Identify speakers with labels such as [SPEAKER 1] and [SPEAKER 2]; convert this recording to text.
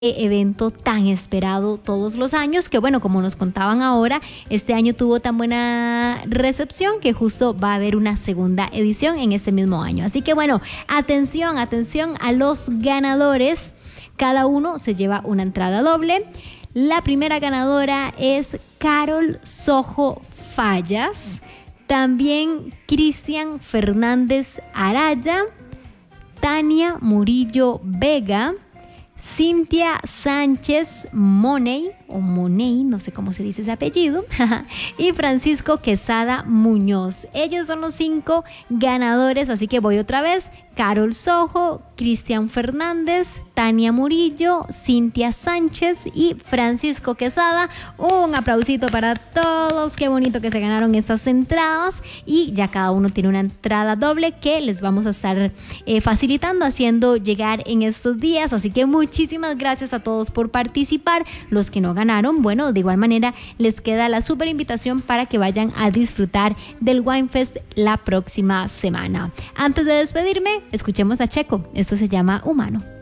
[SPEAKER 1] evento tan esperado todos los años, que bueno, como nos contaban ahora, este año tuvo tan buena recepción que justo va a haber una segunda edición en este mismo año. Así que bueno, atención a los ganadores. Cada uno se lleva una entrada doble. La primera ganadora es Carol Sojo Fallas, también Cristian Fernández Araya, Tania Murillo Vega, Cintia Sánchez Money, o Money, no sé cómo se dice ese apellido, y Francisco Quesada Muñoz. Ellos son los 5 ganadores, así que voy otra vez. Carol Sojo, Cristian Fernández, Tania Murillo, Cintia Sánchez y Francisco Quesada. Un aplausito para todos, qué bonito que se ganaron estas entradas, y ya cada uno tiene una entrada doble que les vamos a estar facilitando, haciendo llegar en estos días. Así que muchísimas gracias a todos por participar. Los que no ganaron, bueno, de igual manera les queda la súper invitación para que vayan a disfrutar del Winefest la próxima semana. Antes de despedirme, escuchemos a Checo. Esto se llama Humano.